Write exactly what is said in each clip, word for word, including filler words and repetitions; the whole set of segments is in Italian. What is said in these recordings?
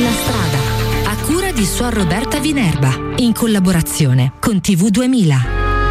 la strada, a cura di Suor Roberta Vinerba, in collaborazione con T V duemila.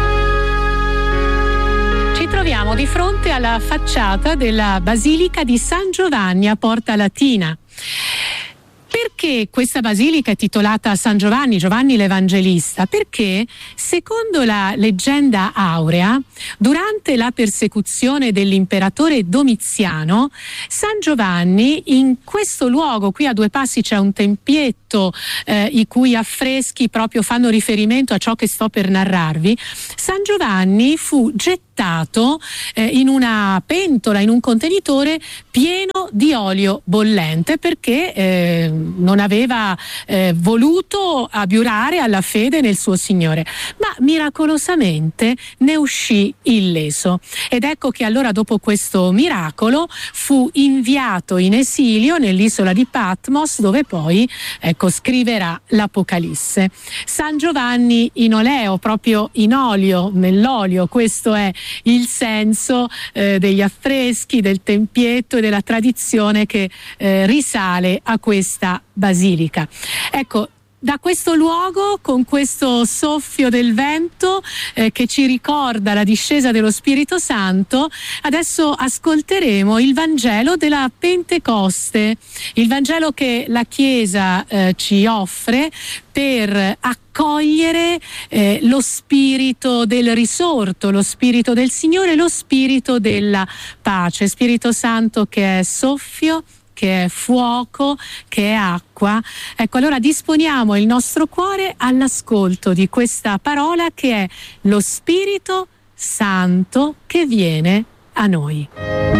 Ci troviamo di fronte alla facciata della Basilica di San Giovanni a Porta Latina. Perché questa basilica è titolata a San Giovanni, Giovanni l'Evangelista? Perché, secondo la leggenda aurea, durante la persecuzione dell'imperatore Domiziano, San Giovanni, in questo luogo, qui a due passi c'è un tempietto eh, i cui affreschi proprio fanno riferimento a ciò che sto per narrarvi, San Giovanni fu gettato eh, in una pentola, in un contenitore pieno di olio bollente, perché eh, non aveva eh, voluto abiurare alla fede nel suo Signore, ma miracolosamente ne uscì illeso. Ed ecco che allora, dopo questo miracolo, fu inviato in esilio nell'isola di Patmos, dove poi ecco scriverà l'Apocalisse. San Giovanni in oleo, proprio in olio, nell'olio, questo è il senso eh, degli affreschi, del tempietto e della tradizione che eh, risale a questa basilica. Ecco, da questo luogo, con questo soffio del vento eh, che ci ricorda la discesa dello Spirito Santo, adesso ascolteremo il Vangelo della Pentecoste, il Vangelo che la Chiesa eh, ci offre per accogliere eh, lo spirito del risorto, lo spirito del Signore, lo spirito della pace, Spirito Santo che è soffio, che è fuoco, che è acqua. Ecco, allora disponiamo il nostro cuore all'ascolto di questa parola che è lo Spirito Santo che viene a noi.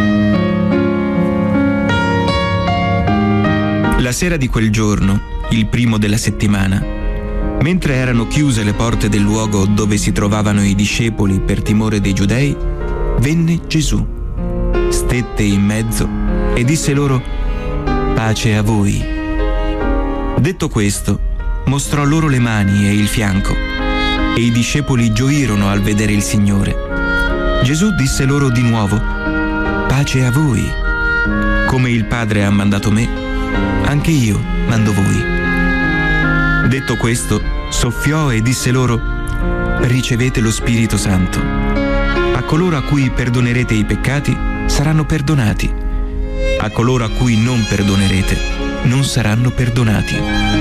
La sera di quel giorno, il primo della settimana, mentre erano chiuse le porte del luogo dove si trovavano i discepoli per timore dei giudei, venne Gesù, stette in mezzo e disse loro: pace a voi. Detto questo, mostrò loro le mani e il fianco, e i discepoli gioirono al vedere il Signore. Gesù disse loro di nuovo: pace a voi. Come il Padre ha mandato me, anche io mando voi. Detto questo, soffiò e disse loro: ricevete lo Spirito Santo. A coloro a cui perdonerete i peccati saranno perdonati. A coloro a cui non perdonerete non saranno perdonati.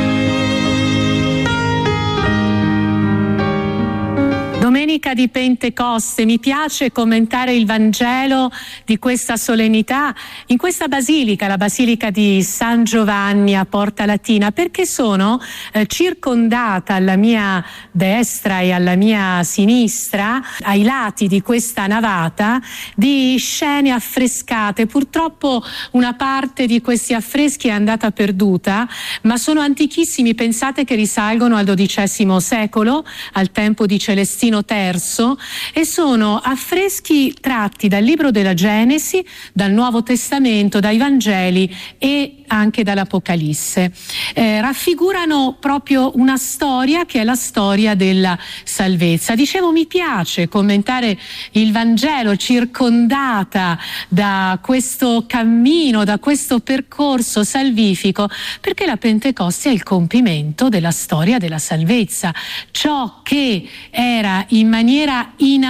Domenica di Pentecoste, mi piace commentare il Vangelo di questa solennità in questa basilica, la Basilica di San Giovanni a Porta Latina, perché sono eh, circondata alla mia destra e alla mia sinistra, ai lati di questa navata, di scene affrescate. Purtroppo una parte di questi affreschi è andata perduta, ma sono antichissimi. Pensate che risalgono al dodicesimo secolo, al tempo di Celestino terzo, e sono affreschi tratti dal libro della Genesi, dal Nuovo Testamento, dai Vangeli e anche dall'Apocalisse. Eh, raffigurano proprio una storia che è la storia della salvezza. Dicevo, mi piace commentare il Vangelo circondata da questo cammino, da questo percorso salvifico, perché la Pentecoste è il compimento della storia della salvezza. Ciò che era in maniera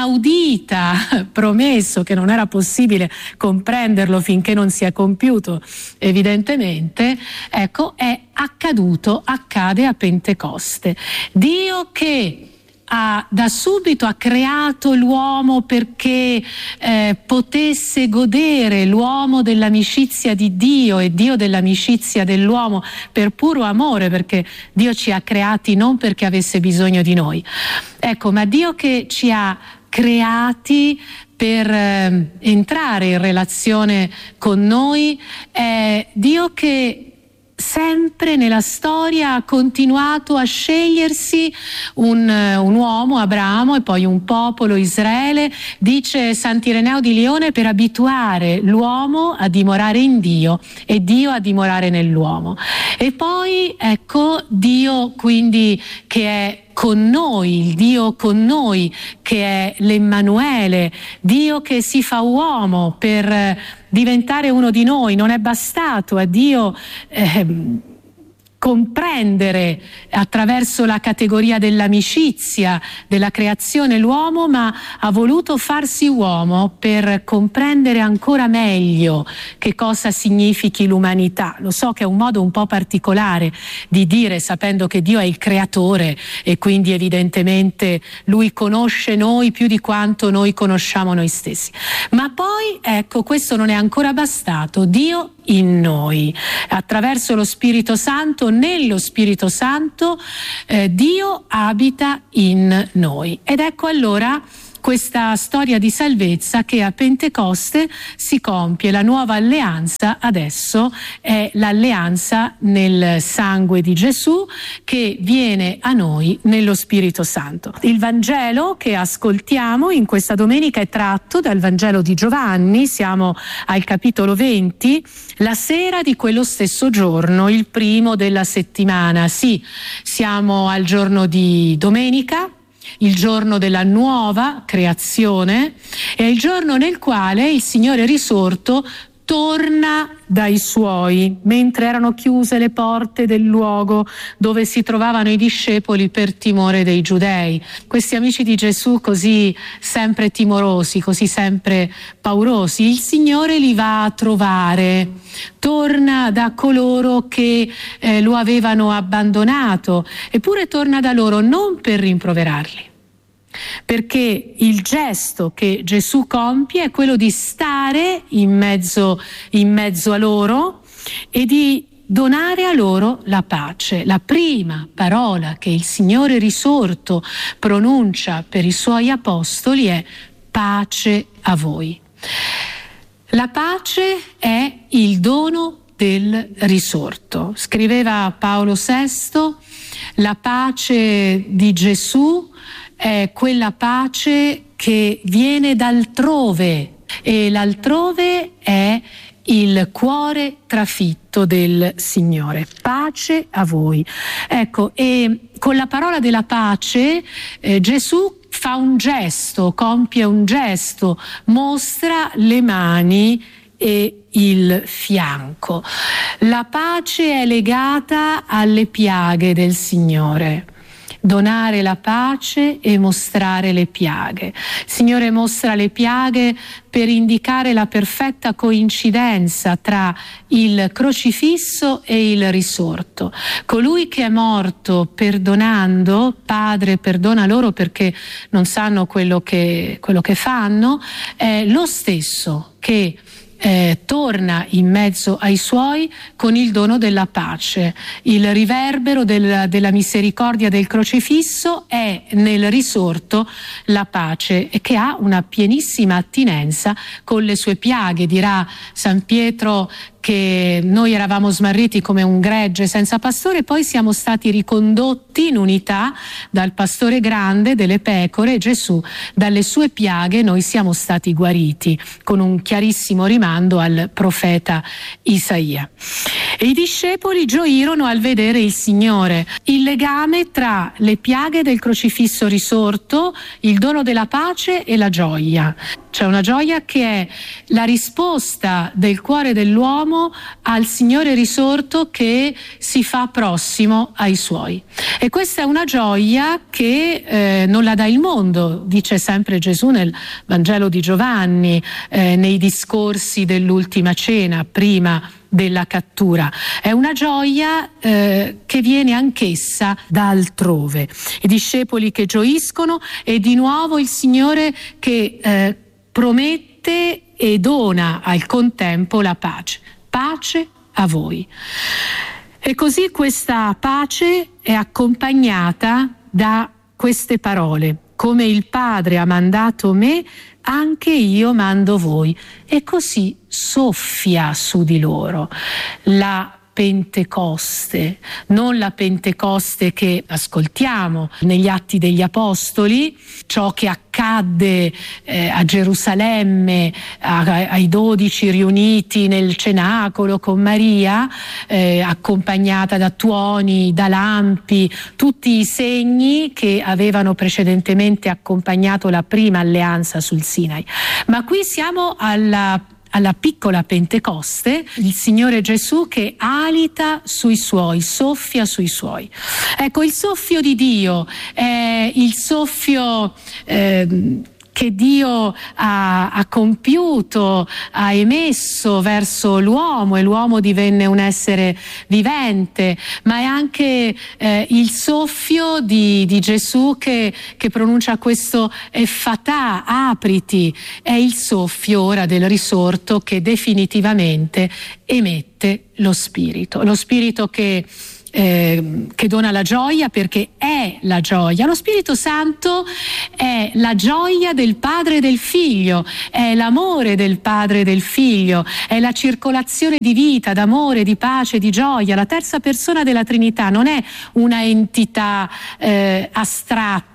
inaudita promesso, che non era possibile comprenderlo finché non si è compiuto evidentemente, ecco, è accaduto, accade a Pentecoste. Dio che ha da subito ha creato l'uomo perché eh, potesse godere l'uomo dell'amicizia di Dio e Dio dell'amicizia dell'uomo per puro amore, perché Dio ci ha creati non perché avesse bisogno di noi. Ecco, ma Dio che ci ha creati per eh, entrare in relazione con noi, è Dio che sempre nella storia ha continuato a scegliersi un, un uomo, Abramo, e poi un popolo, Israele, dice Sant'Ireneo di Lione, per abituare l'uomo a dimorare in Dio e Dio a dimorare nell'uomo. E poi ecco Dio quindi che è con noi, il Dio con noi, che è l'Emmanuele, Dio che si fa uomo per diventare uno di noi. Non è bastato a Dio eh, comprendere attraverso la categoria dell'amicizia, della creazione l'uomo, ma ha voluto farsi uomo per comprendere ancora meglio che cosa significhi l'umanità. Lo so che è un modo un po' particolare di dire, sapendo che Dio è il creatore e quindi evidentemente Lui conosce noi più di quanto noi conosciamo noi stessi. Ma poi, ecco, questo non è ancora bastato. Dio in noi, attraverso lo Spirito Santo, nello Spirito Santo, eh, Dio abita in noi. Ed ecco allora questa storia di salvezza che a Pentecoste si compie. La nuova alleanza adesso è l'alleanza nel sangue di Gesù che viene a noi nello Spirito Santo. Il Vangelo che ascoltiamo in questa domenica è tratto dal Vangelo di Giovanni, siamo al capitolo venti, la sera di quello stesso giorno, il primo della settimana. Sì, siamo al giorno di domenica, il giorno della nuova creazione, è il giorno nel quale il Signore risorto torna dai suoi, mentre erano chiuse le porte del luogo dove si trovavano i discepoli per timore dei giudei. Questi amici di Gesù così sempre timorosi, così sempre paurosi, il Signore li va a trovare, torna da coloro che eh, lo avevano abbandonato, eppure torna da loro non per rimproverarli, perché il gesto che Gesù compie è quello di stare in mezzo, in mezzo a loro e di donare a loro la pace. La prima parola che il Signore risorto pronuncia per i Suoi apostoli è pace a voi. La pace è il dono del risorto. Scriveva Paolo sesto, la pace di Gesù è quella pace che viene d'altrove e l'altrove è il cuore trafitto del Signore. Pace a voi. Ecco, e con la parola della pace eh, Gesù fa un gesto, compie un gesto, mostra le mani e il fianco. La pace è legata alle piaghe del Signore. Donare la pace e mostrare le piaghe. Il Signore mostra le piaghe per indicare la perfetta coincidenza tra il crocifisso e il risorto. Colui che è morto perdonando, Padre perdona loro perché non sanno quello che, quello che fanno, è lo stesso che Eh, torna in mezzo ai suoi con il dono della pace. Il riverbero del, della misericordia del crocifisso è nel risorto la pace, e che ha una pienissima attinenza con le sue piaghe. Dirà San Pietro che noi eravamo smarriti come un gregge senza pastore, poi siamo stati ricondotti in unità dal pastore grande delle pecore, Gesù. Dalle sue piaghe noi siamo stati guariti, con un chiarissimo rimando al profeta Isaia. E i discepoli gioirono al vedere il Signore. Il legame tra le piaghe del crocifisso risorto, il dono della pace e la gioia. C'è una gioia che è la risposta del cuore dell'uomo al Signore risorto che si fa prossimo ai suoi. E questa è una gioia che eh, non la dà il mondo, dice sempre Gesù nel Vangelo di Giovanni, eh, nei discorsi dell'ultima cena, prima della cattura. È una gioia eh, che viene anch'essa da altrove. I discepoli che gioiscono e di nuovo il Signore che eh, promette e dona al contempo la pace. Pace a voi. E così questa pace è accompagnata da queste parole: come il Padre ha mandato me, anche io mando voi. E così soffia su di loro la Pentecoste, non la Pentecoste che ascoltiamo negli Atti degli Apostoli, ciò che accadde eh, a Gerusalemme a, ai dodici riuniti nel cenacolo con Maria, eh, accompagnata da tuoni, da lampi, tutti i segni che avevano precedentemente accompagnato la prima alleanza sul Sinai. Ma qui siamo alla alla piccola Pentecoste, il Signore Gesù che alita sui suoi, soffia sui suoi. Ecco, il soffio di Dio è il soffio eh, che Dio ha, ha compiuto, ha emesso verso l'uomo, e l'uomo divenne un essere vivente, ma è anche eh, il soffio di, di Gesù che, che pronuncia questo effatà, apriti, è il soffio ora del risorto che definitivamente emette lo Spirito, lo Spirito che Eh, che dona la gioia, perché è la gioia. Lo Spirito Santo è la gioia del Padre e del Figlio, è l'amore del Padre e del Figlio, è la circolazione di vita, d'amore, di pace, di gioia. La terza persona della Trinità non è una entità eh, astratta,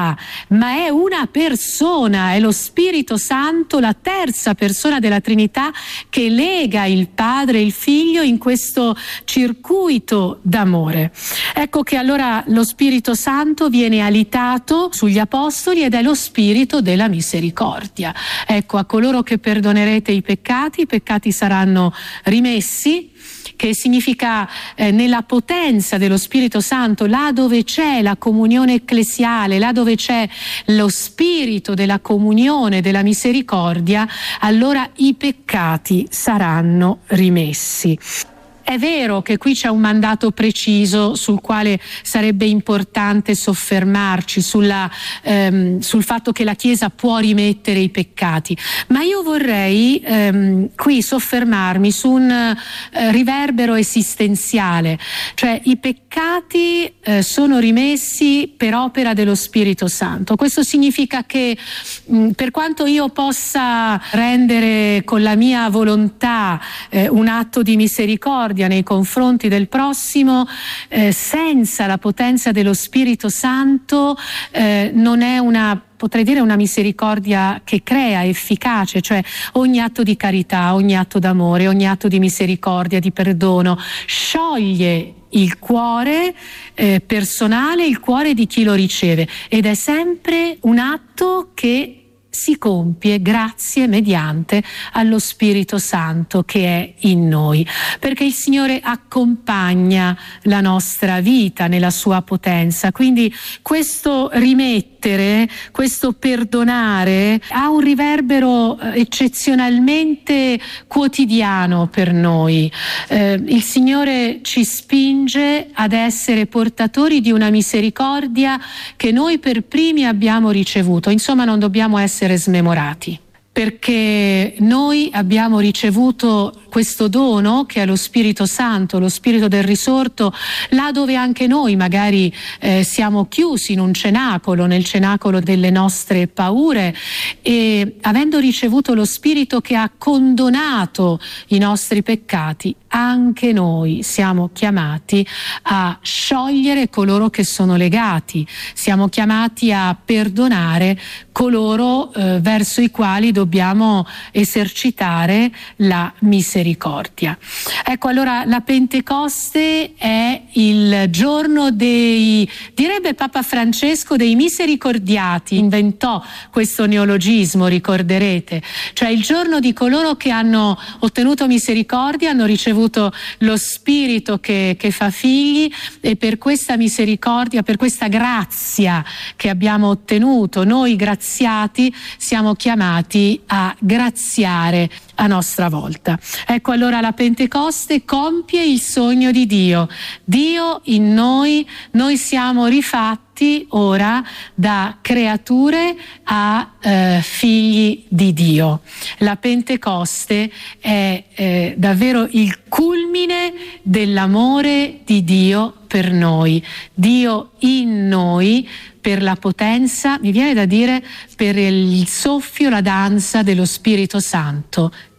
ma è una persona, è lo Spirito Santo, la terza persona della Trinità, che lega il Padre e il Figlio in questo circuito d'amore. Ecco che allora lo Spirito Santo viene alitato sugli Apostoli ed è lo Spirito della misericordia. Ecco, a coloro che perdonerete i peccati, i peccati saranno rimessi, che significa eh, nella potenza dello Spirito Santo, là dove c'è la comunione ecclesiale, là dove c'è lo spirito della comunione, della misericordia, allora i peccati saranno rimessi. È vero che qui c'è un mandato preciso sul quale sarebbe importante soffermarci, sulla, ehm, sul fatto che la Chiesa può rimettere i peccati, ma io vorrei ehm, qui soffermarmi su un eh, riverbero esistenziale, cioè i peccati eh, sono rimessi per opera dello Spirito Santo. Questo significa che mh, per quanto io possa rendere con la mia volontà eh, un atto di misericordia nei confronti del prossimo, eh, senza la potenza dello Spirito Santo eh, non è una, potrei dire, una misericordia che crea, efficace, cioè ogni atto di carità, ogni atto d'amore, ogni atto di misericordia, di perdono, scioglie il cuore eh, personale, il cuore di chi lo riceve, ed è sempre un atto che si compie grazie mediante allo Spirito Santo che è in noi, perché il Signore accompagna la nostra vita nella sua potenza. Quindi questo rimettere, questo perdonare ha un riverbero eccezionalmente quotidiano per noi. Eh, il Signore ci spinge ad essere portatori di una misericordia che noi per primi abbiamo ricevuto. Insomma, non dobbiamo essere smemorati, perché noi abbiamo ricevuto questo dono che è lo Spirito Santo, lo Spirito del risorto, là dove anche noi magari eh, siamo chiusi in un cenacolo, nel cenacolo delle nostre paure, e avendo ricevuto lo Spirito che ha condonato i nostri peccati, anche noi siamo chiamati a sciogliere coloro che sono legati, siamo chiamati a perdonare coloro eh, verso i quali dobbiamo esercitare la misericordia. Ecco, allora la Pentecoste è il giorno dei, direbbe Papa Francesco, dei misericordiati, inventò questo neologismo, ricorderete, cioè il giorno di coloro che hanno ottenuto misericordia, hanno ricevuto lo Spirito che, che fa figli, e per questa misericordia, per questa grazia che abbiamo ottenuto, noi graziati siamo chiamati a graziare a nostra volta. Ecco, allora la Pentecoste compie il sogno di Dio. Dio in noi, noi siamo rifatti ora da creature a eh, figli di Dio. La Pentecoste è eh, davvero il culmine dell'amore di Dio per noi. Dio in noi, per la potenza, mi viene da dire, per il soffio, la danza dello Spirito Santo